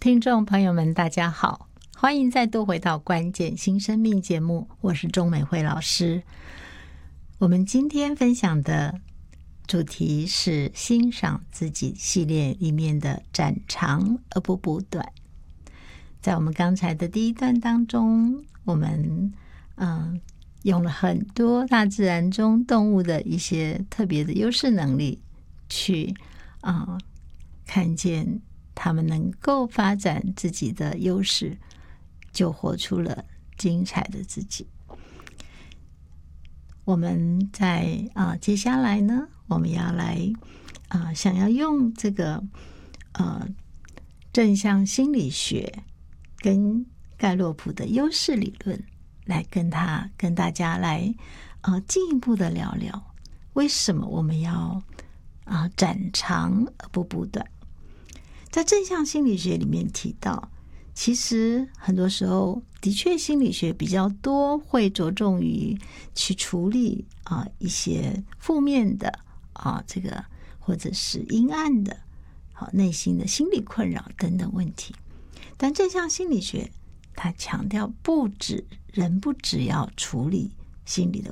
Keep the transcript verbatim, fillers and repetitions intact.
听众朋友们大家好，欢迎再度回到关键新生命节目，我是钟美惠老师。我们今天分享的主题是欣赏自己系列里面的展长而不补短。在我们刚才的第一段当中，我们嗯用了很多大自然中动物的一些特别的优势能力，去啊、嗯、看见他们能够发展自己的优势，就活出了精彩的自己。我们在啊、呃、接下来呢，我们要来啊、呃、想要用这个呃正向心理学跟盖洛普的优势理论来跟他跟大家来啊、呃、进一步的聊聊，为什么我们要啊、呃、展长而不补短。在正向心理学里面提到，其实很多时候的确心理学比较多会着重于去处理啊、呃、一些负面的啊、呃、这个或者是阴暗的好、呃、内心的心理困扰等等问题。但正向心理学它强调不止人不只要处理心理的